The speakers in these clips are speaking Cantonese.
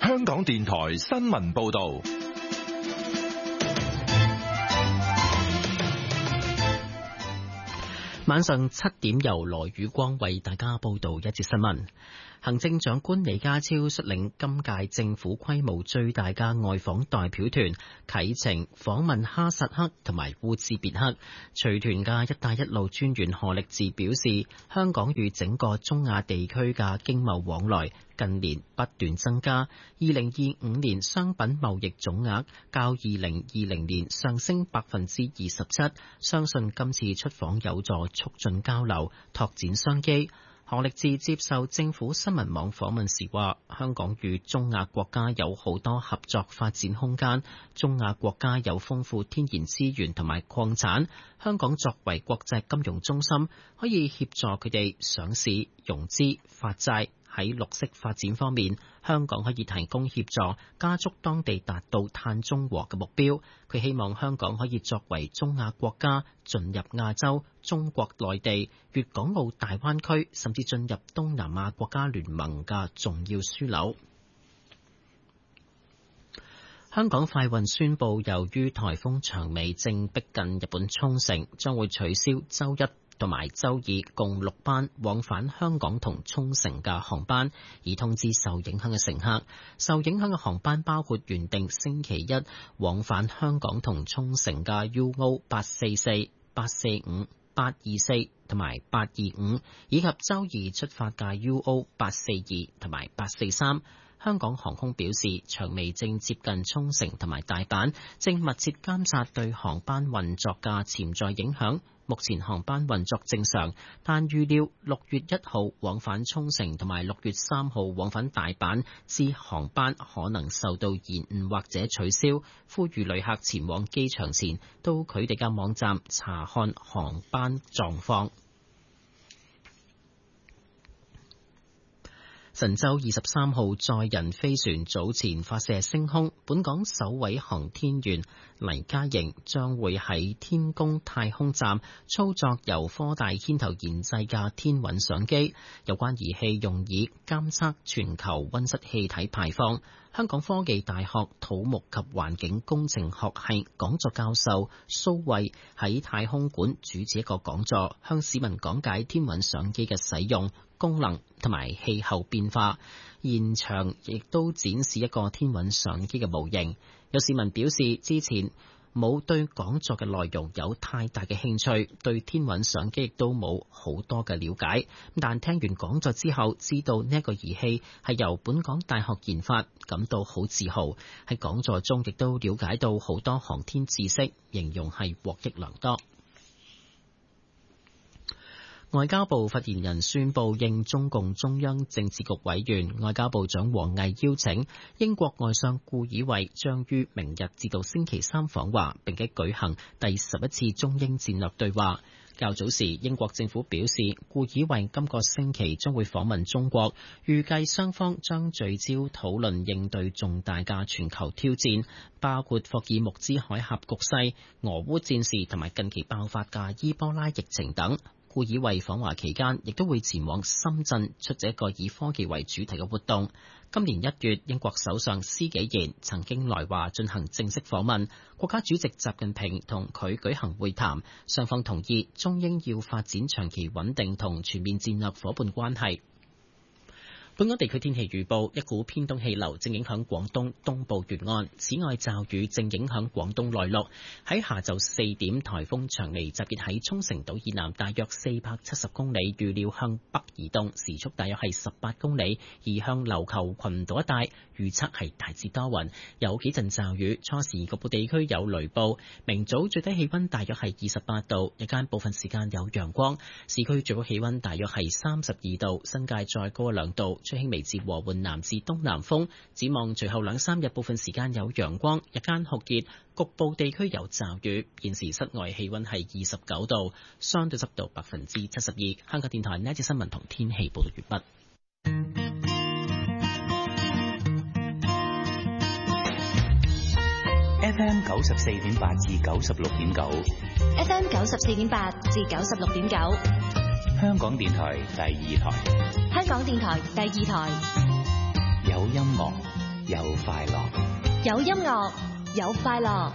香港電台新聞報道。 晚上7點由羅宇光為大家報道一節新聞。行政長官李家超率領今屆政府規模最大嘅外訪代表團啟程訪問哈薩克同埋烏茲別克。隨團嘅一帶一路專員賀力治表示，香港與整個中亞地區嘅經貿往來近年不斷增加，2025年商品貿易總額較2020年上升27%，相信今次出訪有助促進交流，拓展商機。賀力治接受政府新聞網訪問時話，香港與中亞國家有好多合作發展空間，中亞國家有豐富天然資源同埋礦產，香港作為國際金融中心，可以協助佢哋上市、融資、發債。喺綠色發展方面，香港可以提供協助，加速當地達到碳中和嘅目標。佢希望香港可以作為中亞國家進入亞洲、中國內地、粵港澳大灣區，甚至進入東南亞國家聯盟嘅重要樞紐。香港快運宣布，由於颱風長尾正逼近日本沖繩，將會取消周一同埋周二共6班往返香港同沖繩嘅航班，以通知受影響嘅乘客。受影響嘅航班包括原定星期一往返香港同沖繩嘅 UO 844、845、824同埋825，以及周二出發嘅 UO 842同埋843。香港航空表示，長尾正接近沖繩同埋大阪，正密切監察對航班運作嘅潛在影響。目前航班運作正常，但預料6月1號往返沖繩同埋6月3號往返大阪之航班可能受到延誤或者取消。呼籲旅客前往機場前到佢哋嘅網站查看航班狀況。神舟23號載人飛船早前發射升空，本港首位航天員黎嘉瑩將會喺天宮太空站操作由科大牽頭研製嘅天韻相機，有關儀器用以監測全球溫室氣體排放。香港科技大學土木及環境工程學系講座教授蘇慧喺太空館主持一個講座，向市民講解天韻相機嘅使用、功能同埋氣候變化。現場亦都展示一個天韻相機嘅模型。有市民表示之前冇對講座嘅內容有太大嘅興趣，對天韻相機亦都冇好多嘅了解。但聽完講座之後，知道呢一個儀器係由本港大學研發，感到好自豪。喺講座中亦都了解到好多航天知識，形容係獲益良多。外交部發言人宣布，應中共中央政治局委員、外交部長王毅邀請，英國外相顧以惠將於明日至到星期三訪華，並且舉行第11次中英戰略對話。較早時，英國政府表示，顧以惠今個星期將會訪問中國，預計雙方將聚焦討論應對重大嘅全球挑戰，包括霍爾木茲海峽局勢、俄烏戰事同埋近期爆發嘅伊波拉疫情等。顧以惠訪華期間，亦都會前往深圳出席一個以科技為主題嘅活動。今年1月，英國首相施紀賢曾經來華進行正式訪問，國家主席習近平同佢舉行會談，雙方同意中英要發展長期穩定同全面戰略夥伴關係。本港地區天氣預報，一股偏東氣流正影響廣東東部沿岸，此外驟雨正影響廣東內陸。喺下晝4點，颱風長尼集結喺沖繩島以南大約470公里，預料向北移動，時速大約係18公里，移向琉球群島一帶。預測係大致多雲，有幾陣驟雨，初時局部地區有雷暴。明早最低氣溫大約係28度，日間部分時間有陽光。市區最高氣溫大約係32度，新界再高2度。吹輕微至和緩南至東南風。展望隨後2-3日，部分時間有陽光，日間酷熱，局部地區有驟雨。現時室外氣溫係29度，相對濕度72%。香港電台呢一節新聞同天氣報道完畢。 FM 94.8至96.9 ，FM 94.8至96.9， 香港電台第2台， 香港電台第2台， 有音樂， 有快樂， 有音樂，有快樂。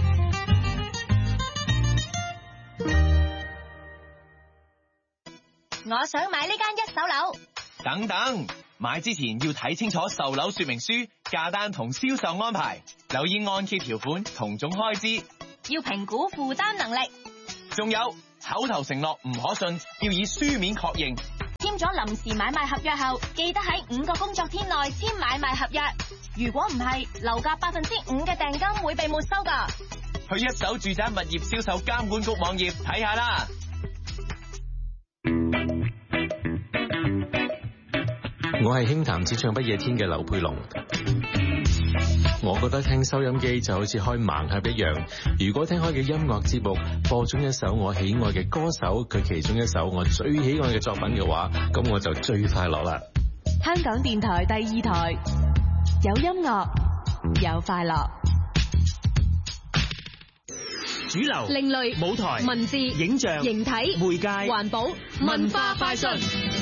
我想買呢間一手樓。 等等，買之前要睇清楚售樓說明書、價單同銷售安排，留意按揭條款同總開支， 要評估負擔能力。 仲有口頭承諾唔可信，要以書面確認。 簽咗臨時買賣合約後，記得喺5個工作天內簽買賣合約。如果唔係，樓價5%嘅訂金會被沒收㗎。 去一手住宅物業銷售監管局網頁睇下啦。 我係輕談只唱不夜天嘅劉佩龍。我覺得聽收音機就好似開盲盒一樣，如果聽開嘅音樂節目播中一首我喜愛嘅歌手佢其中一首我最喜愛嘅作品嘅話，咁我就最快樂啦。 香港電台第2台，有音樂，有快樂。 主流、 另類、 舞台、 文字、 影像、 形體、 媒介、 環保、文化快訊。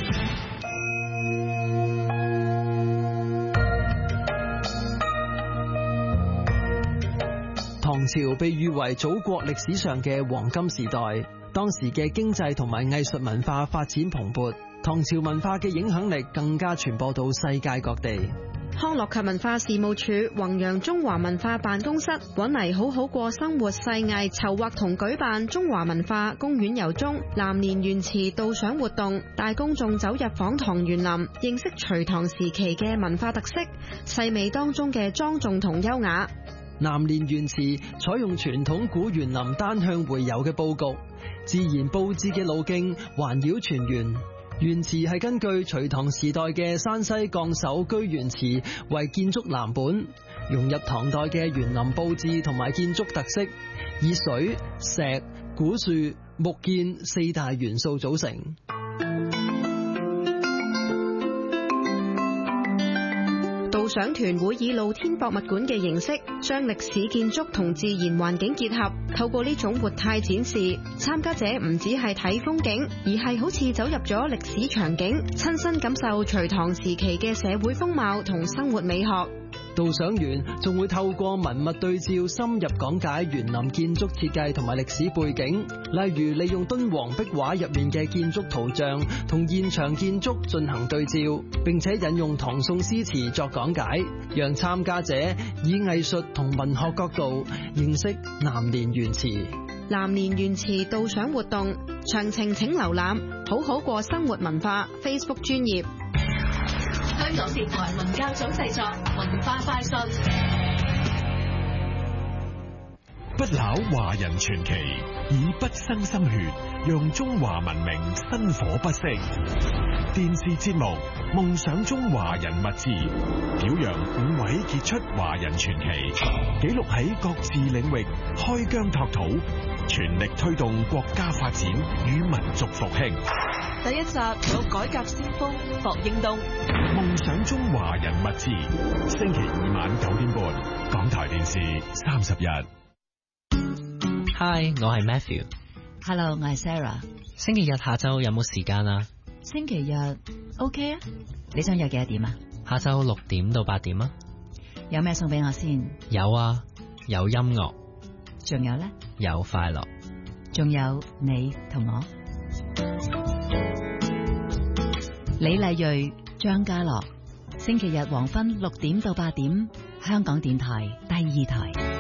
唐朝被譽為祖國歷史上嘅黃金時代，當時嘅經濟同埋藝術文化發展蓬勃，唐朝文化嘅影響力更加傳播到世界各地。 康樂及文化事務署弘揚中華文化辦公室搵嚟好好過生活細藝籌劃同舉辦中華文化公園遊中南蓮園池導賞活動，帶公眾走入訪唐園林，認識隋唐時期嘅文化特色，細味當中嘅莊重同優雅。 南蓮園池採用傳統古園林單向回遊嘅佈局，自然佈置嘅路徑環繞全園。園池係根據隋唐時代嘅山西絳首居園池為建築藍本，融入唐代嘅園林佈置同埋建築特色，以水、石、古樹、木建4大元素組成。 導賞團會以露天博物館嘅形式，將歷史建築同自然環境結合，透過呢種活態展示，參加者唔只係睇風景，而係好似走入咗歷史場景，親身感受隋唐時期嘅社會風貌同生活美學。 導賞員仲會透過文物對照，深入講解園林建築設計同埋歷史背景，例如利用敦煌壁畫入面嘅建築圖像同現場建築進行對照，並且引用唐宋詩詞作講解，讓參加者以藝術同文學角度認識南蓮園池。 南蓮園池導賞活動詳情請瀏覽好好過生活文化 Facebook 專頁。 香港電台文教組製作文化快訊。 不朽華人傳奇，以不生心血，讓中華文明薪火不息。電視節目《夢想中華人物誌》表揚5位傑出華人傳奇，記錄喺各自領域開疆拓土，全力推動國家發展與民族復興。 第一集有改革先鋒霍英東。 夢想中華人物誌，星期2晚9點半，港台電視30日。 Hi， 我係 Matthew。Hello， 我係 Sarah。 星期日下晝有冇時間啊？ 星期日 OK 啊，你想約幾多點啊？ 下晝6點到8點啊。 有咩送俾我先？ 有啊，有音樂。 仲有呢？ 有快樂。 仲有你同我。李麗蕊、張家樂，星期日黃昏6點到8點，香港電台第2台。